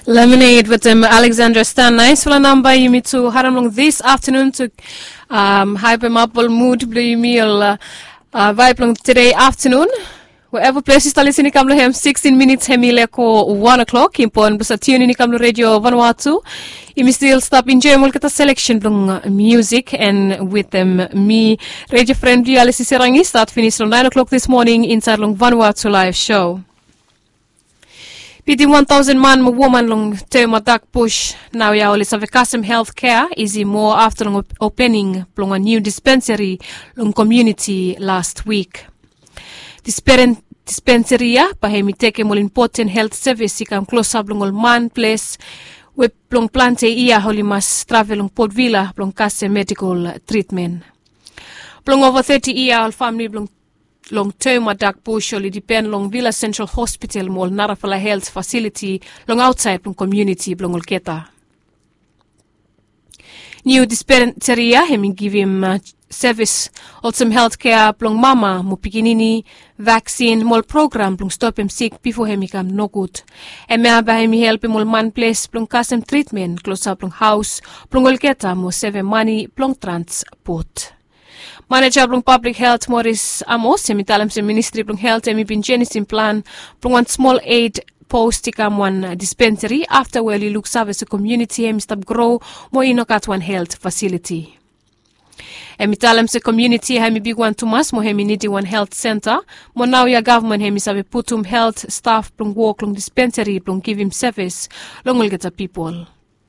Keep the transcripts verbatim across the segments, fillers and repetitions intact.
Lemonade with um, Alexandra Stan. Nice for a number you meet to Haramlong this afternoon to um hyper maple mood blue meal uh, uh vibe long today afternoon. Wherever places start listening kamlo hem sixteen minutes hemile ko one o'clock impon basta tune ni kamlo radio Vanuatu. You still stop enjoy mul kata selection blong uh, music and with them um, me radio friend you Alice Serangi start finish from nine o'clock this morning inside long Vanuatu live show. Piti one thousand man mo woman long tema dak push now ya oli sa Kasem Healthcare is more after long op opening long a new dispensary long community last week. Disparen dispensary ya pahemi teke mol important health service ikam close up long ol man place we long plante iya holi mas travel long Port Vila long Kasem medical treatment. Long over thirty year old family long long term adak push only depend long Villa Central Hospital mall Narafala Health Facility long outside long community long Olketa. New dispensary hemi give him uh, service also healthcare long mama mo pikinini vaccine mol program long stop him sick before hemi come no good. Eme aba hemi help him man place long Kasem treatment close up long house long Olketa mo save money long transport. Manager from Public Health Morris Amos, semitalam sa Ministry from Health, emi bin Jenisin plan from one small aid post tikam one dispensary after well you look service a community emi stop grow mo inokat one health facility. Emitalam sa community hemi big one tumas mo hemi nidi one health center mo now ya government hemi sabi putum health staff from work long dispensary from give him service long will get a people.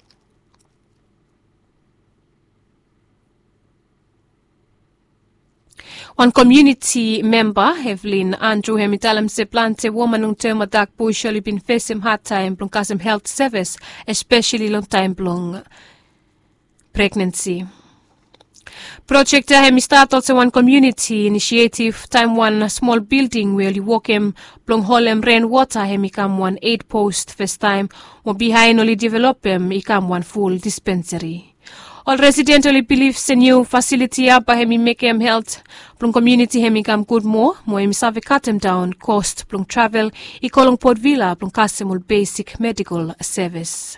One community member, Evelyn Andrew Hemitalam se plante woman long term attack push only been facing hard time from Kasem Health Service, especially long time long pregnancy. Project Hemi start also one community initiative time one small building where you walk him long holem rainwater hemi come one eight post first time or behind only develop him become one full dispensary. All residents only believe the new facility up by hemi make him health from community hemi come good more mo hemi save cut him down cost from travel I kolong Port Vila from Kasem basic medical service.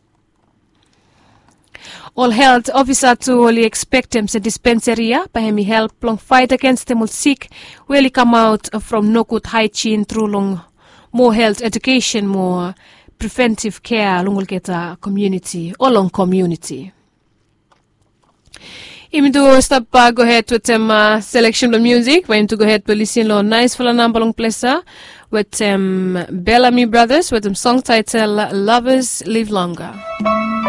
All health officer to only expect him the dispensary by hemi help long fight against them all sick will come out from no good hygiene through long more health education more preventive care long will get a community or long community. Even to stop uh, go ahead with um uh, selection of music. We're going to go ahead to listen to nice for a number long pleasure with um Bellamy Brothers with them song title Lovers Live Longer.